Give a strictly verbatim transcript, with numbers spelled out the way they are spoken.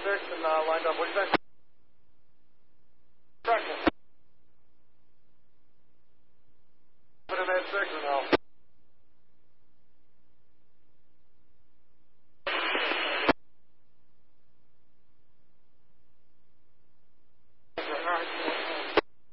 six and uh, lined up. What do you think?